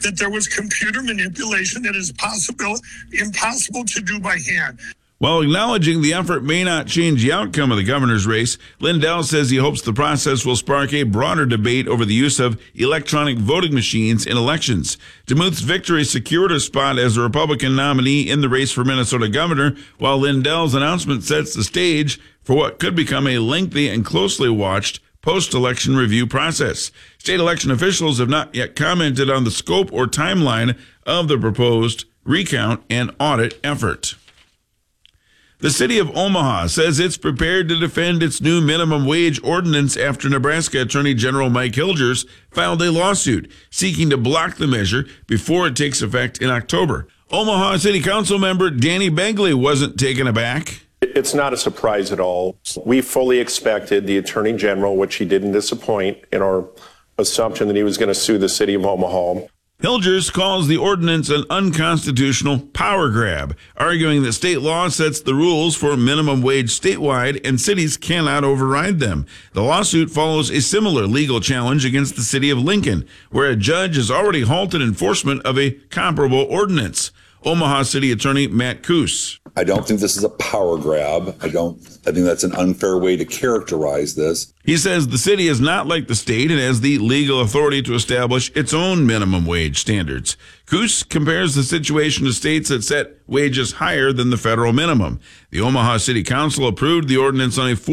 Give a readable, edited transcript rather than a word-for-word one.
that there was computer manipulation that is impossible to do by hand. While acknowledging the effort may not change the outcome of the governor's race, Lindell says he hopes the process will spark a broader debate over the use of electronic voting machines in elections. DeMuth's victory secured a spot as a Republican nominee in the race for Minnesota governor, while Lindell's announcement sets the stage for what could become a lengthy and closely watched post-election review process. State election officials have not yet commented on the scope or timeline of the proposed recount and audit effort. The city of Omaha says it's prepared to defend its new minimum wage ordinance after Nebraska Attorney General Mike Hilgers filed a lawsuit seeking to block the measure before it takes effect in October. Omaha City Council member Danny Begley wasn't taken aback. It's not a surprise at all. We fully expected the Attorney General, which he didn't disappoint in our assumption that he was going to sue the city of Omaha. Hilgers calls the ordinance an unconstitutional power grab, arguing that state law sets the rules for minimum wage statewide and cities cannot override them. The lawsuit follows a similar legal challenge against the city of Lincoln, where a judge has already halted enforcement of a comparable ordinance. Omaha City Attorney Matt Coos. I don't think this is a power grab. I think that's an unfair way to characterize this. He says the city is not like the state and has the legal authority to establish its own minimum wage standards. Coos compares the situation to states that set wages higher than the federal minimum. The Omaha City Council approved the ordinance on a